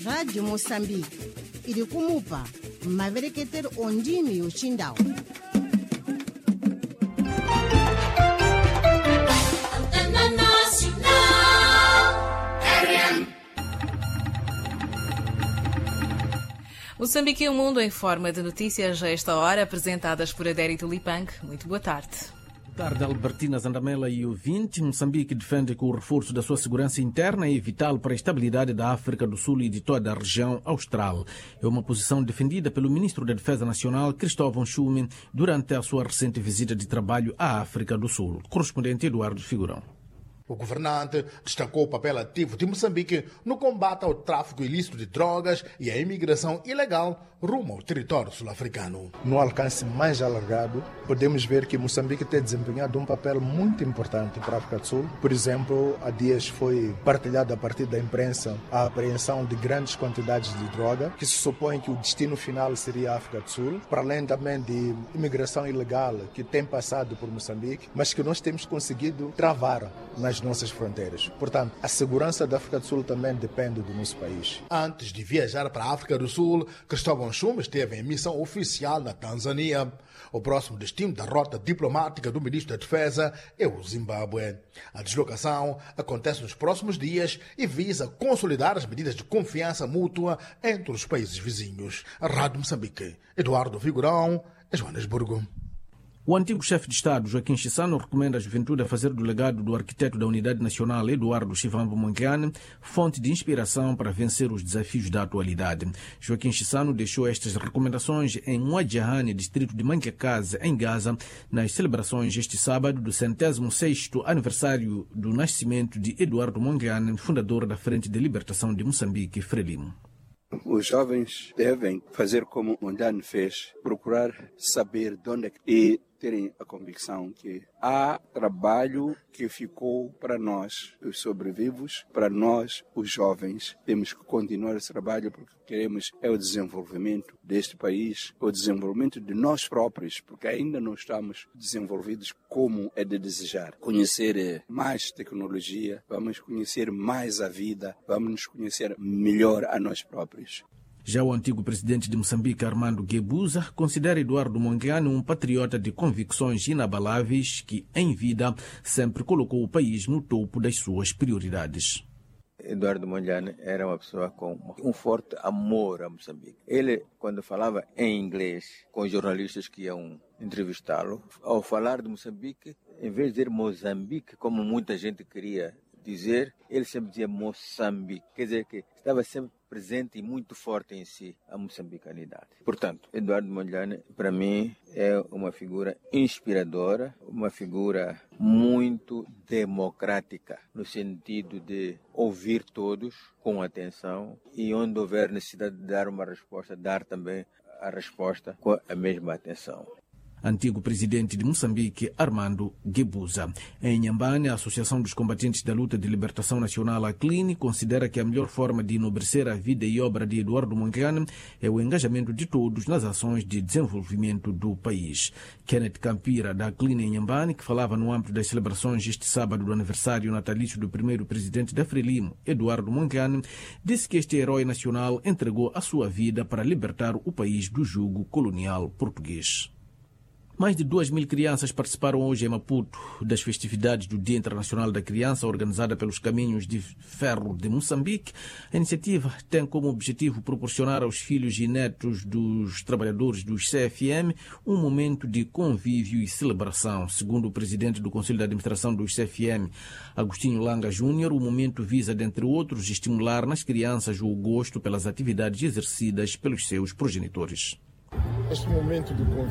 Radio Moçambique iri kumupa mavereketer ondimi yochindao. Moçambique e o Mundo em forma de notícias a esta hora, apresentadas por Adérito Lipang. Muito boa tarde. Boa tarde, Albertina Zandamela e ouvinte. Moçambique defende que o reforço da sua segurança interna é vital para a estabilidade da África do Sul e de toda a região austral. É uma posição defendida pelo ministro da Defesa Nacional, Cristóvão Chume, durante a sua recente visita de trabalho à África do Sul. Correspondente Eduardo Figurão. O governante destacou o papel ativo de Moçambique no combate ao tráfico ilícito de drogas e à imigração ilegal rumo ao território sul-africano. No alcance mais alargado, podemos ver que Moçambique tem desempenhado um papel muito importante para a África do Sul. Por exemplo, há dias foi partilhado a partir da imprensa a apreensão de grandes quantidades de droga, que se supõe que o destino final seria a África do Sul, para além também de imigração ilegal que tem passado por Moçambique, mas que nós temos conseguido travar nas nossas fronteiras. Portanto, a segurança da África do Sul também depende do nosso país. Antes de viajar para a África do Sul, Cristóvão Chume esteve em missão oficial na Tanzânia. O próximo destino da rota diplomática do ministro da Defesa é o Zimbábue. A deslocação acontece nos próximos dias e visa consolidar as medidas de confiança mútua entre os países vizinhos. A Rádio Moçambique, Eduardo Figurão, Joanesburgo. O antigo chefe de Estado, Joaquim Chissano, recomenda à juventude a fazer do legado do arquiteto da Unidade Nacional, Eduardo Chivambo Monkeane, fonte de inspiração para vencer os desafios da atualidade. Joaquim Chissano deixou estas recomendações em Mwadjahane, distrito de Manquecase, em Gaza, nas celebrações este sábado do 106º aniversário do nascimento de Eduardo Monkeane, fundador da Frente de Libertação de Moçambique, Frelimo. Os jovens devem fazer como Mondlane fez, procurar saber de onde e terem a convicção que há trabalho que ficou para nós, os sobrevivos, para nós, os jovens. Temos que continuar esse trabalho porque queremos o desenvolvimento deste país, o desenvolvimento de nós próprios, porque ainda não estamos desenvolvidos como é de desejar. Conhecer mais tecnologia, vamos conhecer mais a vida, vamos nos conhecer melhor a nós próprios. Já o antigo presidente de Moçambique, Armando Guebuza, considera Eduardo Monkeane um patriota de convicções inabaláveis que, em vida, sempre colocou o país no topo das suas prioridades. Eduardo Mondlane era uma pessoa com um forte amor a Moçambique. Ele, quando falava em inglês com jornalistas que iam entrevistá-lo, ao falar de Moçambique, em vez de dizer Moçambique, como muita gente queria dizer, ele sempre dizia Moçambique. Quer dizer que estava sempre presente e muito forte em si a moçambicanidade. Portanto, Eduardo Mondlane, para mim, é uma figura inspiradora, uma figura muito democrática, no sentido de ouvir todos com atenção e onde houver necessidade de dar uma resposta, dar também a resposta com a mesma atenção. Antigo presidente de Moçambique, Armando Guebuza. Em Inhambane, a Associação dos Combatentes da Luta de Libertação Nacional, ACLINI, considera que a melhor forma de enobrecer a vida e obra de Eduardo Monkeane é o engajamento de todos nas ações de desenvolvimento do país. Kenneth Campira, da ACLINI em Inhambane, que falava no âmbito das celebrações este sábado do aniversário natalício do primeiro presidente da Frelimo, Eduardo Monkeane, disse que este herói nacional entregou a sua vida para libertar o país do jugo colonial português. Mais de 2.000 crianças participaram hoje em Maputo das festividades do Dia Internacional da Criança, organizada pelos Caminhos de Ferro de Moçambique. A iniciativa tem como objetivo proporcionar aos filhos e netos dos trabalhadores dos CFM um momento de convívio e celebração. Segundo o presidente do Conselho de Administração dos CFM, Agostinho Langa Júnior, o momento visa, dentre outros, estimular nas crianças o gosto pelas atividades exercidas pelos seus progenitores. Este momento de convívio